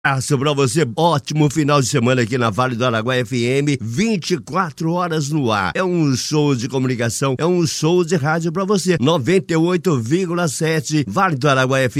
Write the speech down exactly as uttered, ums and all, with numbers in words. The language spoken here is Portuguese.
Abraço pra você, ótimo final de semana aqui na Vale do Araguaia F M, vinte e quatro horas no ar. É um show de comunicação, é um show de rádio pra você. noventa e oito vírgula sete Vale do Araguaia F M.